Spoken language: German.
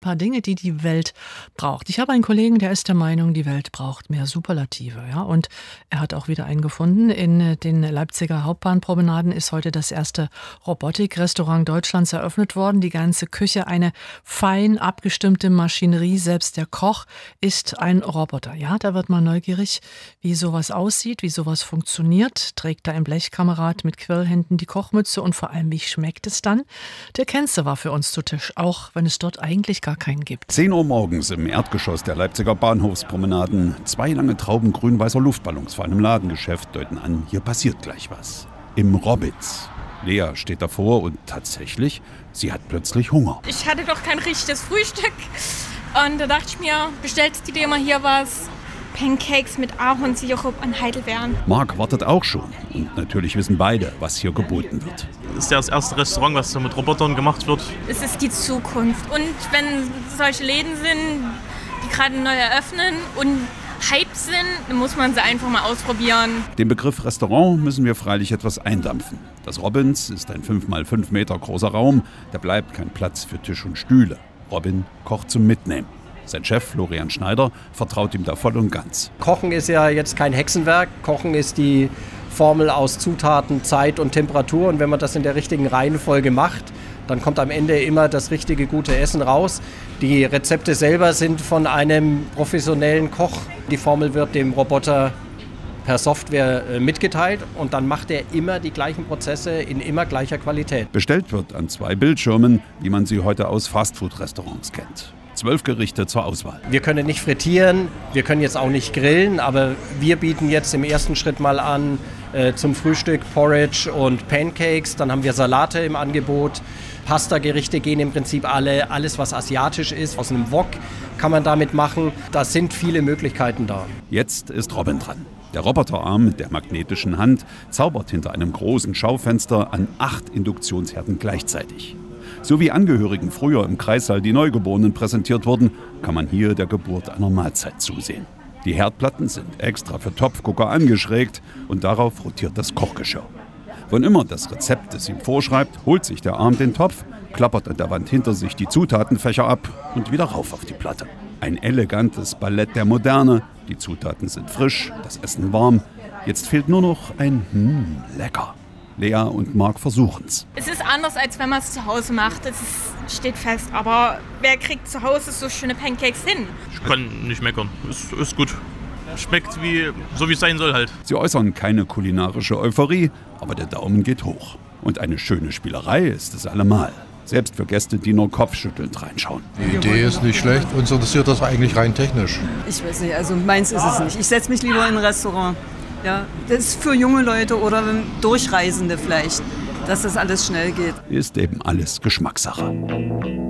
Paar Dinge, die die Welt braucht. Ich habe einen Kollegen, der ist der Meinung, die Welt braucht mehr Superlative. Ja? Und er hat auch wieder einen gefunden. In den Leipziger Hauptbahnpromenaden ist heute das erste Robotik-Restaurant Deutschlands eröffnet worden. Die ganze Küche, eine fein abgestimmte Maschinerie. Selbst der Koch ist ein Roboter. Ja, da wird man neugierig, wie sowas aussieht, wie sowas funktioniert. Trägt da ein Blechkamerad mit Quirlhänden die Kochmütze und vor allem, wie schmeckt es dann? Der Kenze war für uns zu Tisch, auch wenn es dort eigentlich gar keinen gibt. 10 Uhr morgens im Erdgeschoss der Leipziger Bahnhofspromenaden. 2 lange Trauben grün-weißer Luftballons vor einem Ladengeschäft deuten an, hier passiert gleich was. Im Robbitz. Lea steht davor und tatsächlich, sie hat plötzlich Hunger. Ich hatte doch kein richtiges Frühstück und da dachte ich mir, bestellst du dir mal hier was? Pancakes mit Ahornsirup und Heidelbeeren. Marc wartet auch schon. Und natürlich wissen beide, was hier geboten wird. Das ist ja das erste Restaurant, was so mit Robotern gemacht wird. Es ist die Zukunft. Und wenn solche Läden sind, die gerade neu eröffnen und Hype sind, dann muss man sie einfach mal ausprobieren. Den Begriff Restaurant müssen wir freilich etwas eindampfen. Das Robins ist ein 5x5 Meter großer Raum. Da bleibt kein Platz für Tisch und Stühle. Robin kocht zum Mitnehmen. Sein Chef, Florian Schneider, vertraut ihm da voll und ganz. Kochen ist ja jetzt kein Hexenwerk. Kochen ist die Formel aus Zutaten, Zeit und Temperatur. Und wenn man das in der richtigen Reihenfolge macht, dann kommt am Ende immer das richtige, gute Essen raus. Die Rezepte selber sind von einem professionellen Koch. Die Formel wird dem Roboter per Software mitgeteilt und dann macht er immer die gleichen Prozesse in immer gleicher Qualität. Bestellt wird an 2 Bildschirmen, wie man sie heute aus Fastfood-Restaurants kennt. 12 Gerichte zur Auswahl. Wir können nicht frittieren, wir können jetzt auch nicht grillen, aber wir bieten jetzt im ersten Schritt mal an zum Frühstück Porridge und Pancakes. Dann haben wir Salate im Angebot. Pasta-Gerichte gehen im Prinzip alle. Alles, was asiatisch ist, aus einem Wok kann man damit machen. Da sind viele Möglichkeiten da. Jetzt ist Robin dran. Der Roboterarm mit der magnetischen Hand zaubert hinter einem großen Schaufenster an 8 Induktionsherden gleichzeitig. So wie Angehörigen früher im Kreissaal die Neugeborenen präsentiert wurden, kann man hier der Geburt einer Mahlzeit zusehen. Die Herdplatten sind extra für Topfgucker angeschrägt und darauf rotiert das Kochgeschirr. Wann immer das Rezept es ihm vorschreibt, holt sich der Arm den Topf, klappert an der Wand hinter sich die Zutatenfächer ab und wieder rauf auf die Platte. Ein elegantes Ballett der Moderne, die Zutaten sind frisch, das Essen warm. Jetzt fehlt nur noch ein lecker. Lea und Marc versuchen's. Es ist anders, als wenn man es zu Hause macht. Steht fest. Aber wer kriegt zu Hause so schöne Pancakes hin? Ich kann nicht meckern. Ist gut. Schmeckt so wie es sein soll halt. Sie äußern keine kulinarische Euphorie, aber der Daumen geht hoch. Und eine schöne Spielerei ist es allemal. Selbst für Gäste, die nur kopfschüttelnd reinschauen. Die Idee ist nicht schlecht. Uns interessiert das eigentlich rein technisch. Ich weiß nicht, also meins ist es nicht. Ich setze mich lieber in ein Restaurant. Ja, das ist für junge Leute oder Durchreisende vielleicht, dass das alles schnell geht. Ist eben alles Geschmackssache.